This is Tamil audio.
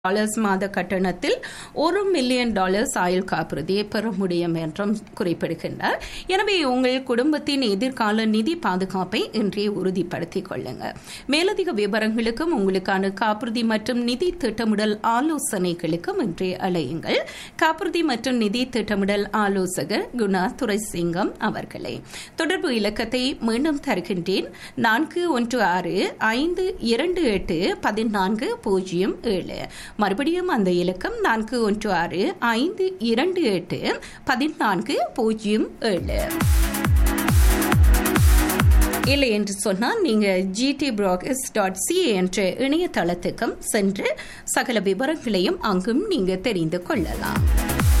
மாத கட்டணத்தில் $1 மில்லியன் ஆயுள் காப்புறுதியை பெற முடியும் என்றும் குறிப்பிடுகின்றார். எனவே உங்கள் குடும்பத்தின் எதிர்கால நிதி பாதுகாப்பை இன்றே உறுதிப்படுத்திக் கொள்ளுங்கள். மேலதிக விவரங்களுக்கும் உங்களுக்கான காப்புறுதி மற்றும் நிதி திட்டமிடல் ஆலோசனைகளுக்கும் இன்றே அழையுங்கள். காப்புறுதி மற்றும் நிதி திட்டமிடல் ஆலோசகர் குணா துரைசிங்கம் அவர்களை. தொடர்பு இலக்கத்தை மீண்டும் தருகின்றேன். 4165281407. மறுபடியும் அந்த இலக்கம் 4165281407. இல்லை என்று சொன்னால் நீங்கள் gtbrokers.ca என்ற இணையதளத்துக்கும் சென்று சகல விவரங்களையும் அங்கும் நீங்கள் தெரிந்து கொள்ளலாம்.